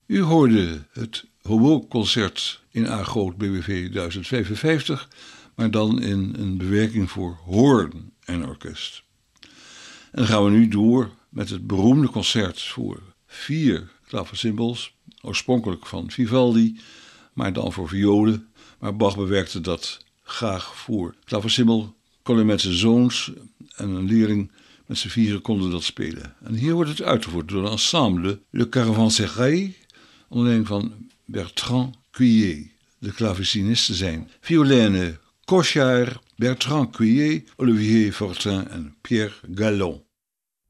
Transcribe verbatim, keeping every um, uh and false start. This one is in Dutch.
U hoorde het hobo-concert in A groot B W V duizend vijfenvijftig, maar dan in een bewerking voor hoorn en orkest. En dan gaan we nu door met het beroemde concert voor vier klaversymbals, oorspronkelijk van Vivaldi, maar dan voor violen. Maar Bach bewerkte dat graag voor klaversymbal. Kon hij met zijn zoons en een leerling met z'n vieren konden dat spelen. En hier wordt het uitgevoerd door het ensemble Le Caravansérail, onder leiding van Bertrand Cuillet. De klavecinisten zijn Violaine Cochard, Bertrand Cuillet, Olivier Fortin en Pierre Gallon.